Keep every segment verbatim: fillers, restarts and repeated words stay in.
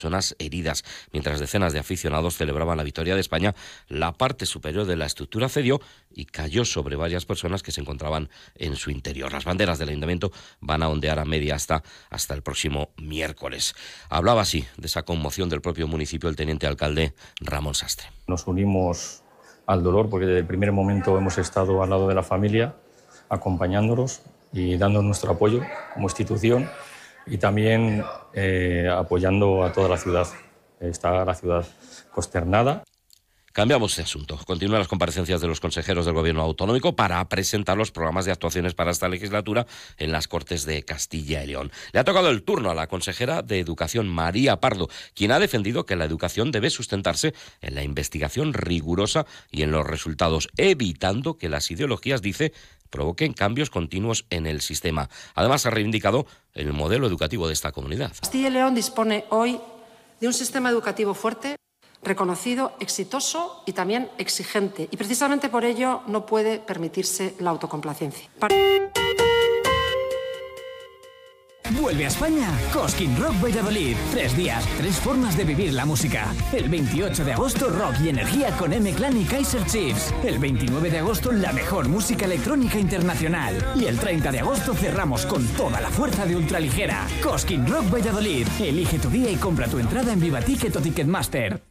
personas heridas. Mientras decenas de aficionados celebraban la victoria de España, la parte superior de la estructura cedió y cayó sobre varias personas que se encontraban en su interior. Las banderas del ayuntamiento van a ondear a media asta hasta el próximo miércoles. Hablaba así de esa conmoción del propio municipio el teniente alcalde Ramón Sastre. Nos unimos al dolor porque desde el primer momento hemos estado al lado de la familia, acompañándolos y dando nuestro apoyo como institución y también eh, apoyando a toda la ciudad. Está la ciudad consternada. Cambiamos de asunto. Continúan las comparecencias de los consejeros del Gobierno autonómico para presentar los programas de actuaciones para esta legislatura en las Cortes de Castilla y León. Le ha tocado el turno a la consejera de Educación, María Pardo, quien ha defendido que la educación debe sustentarse en la investigación rigurosa y en los resultados, evitando que las ideologías, dice, provoquen cambios continuos en el sistema. Además, ha reivindicado el modelo educativo de esta comunidad. Castilla y León dispone hoy de un sistema educativo fuerte, reconocido, exitoso y también exigente. Y precisamente por ello no puede permitirse la autocomplacencia. Para... Vuelve a España Cosquín Rock Valladolid. Tres días, tres formas de vivir la música. El veintiocho de agosto, rock y energía con M-Clan y Kaiser Chiefs. El veintinueve de agosto, la mejor música electrónica internacional. Y el treinta de agosto cerramos con toda la fuerza de ultraligera. Cosquín Rock Valladolid. Elige tu día y compra tu entrada en Vivaticket o Ticketmaster.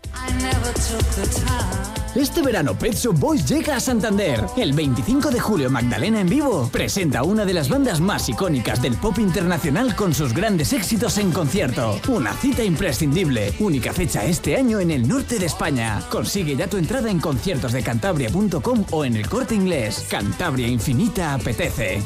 Este verano Pet Shop Boys llega a Santander. El veinticinco de julio Magdalena en vivo presenta una de las bandas más icónicas del pop internacional con sus grandes éxitos en concierto. Una cita imprescindible. Única fecha este año en el norte de España. Consigue ya tu entrada en conciertos de cantabria punto com o en el Corte Inglés. Cantabria Infinita apetece.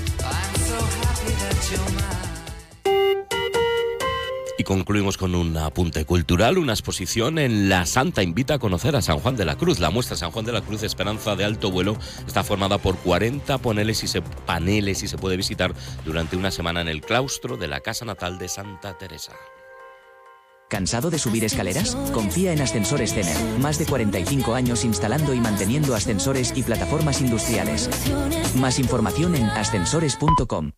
Y concluimos con un apunte cultural. Una exposición en La Santa invita a conocer a San Juan de la Cruz. La muestra San Juan de la Cruz Esperanza de Alto Vuelo está formada por cuarenta paneles y se, paneles y se puede visitar durante una semana en el claustro de la casa natal de Santa Teresa. ¿Cansado de subir escaleras? Confía en Ascensores Cener. Más de cuarenta y cinco años instalando y manteniendo ascensores y plataformas industriales. Más información en ascensores punto com.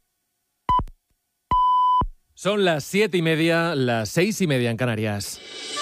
Son las siete y media, las seis y media en Canarias.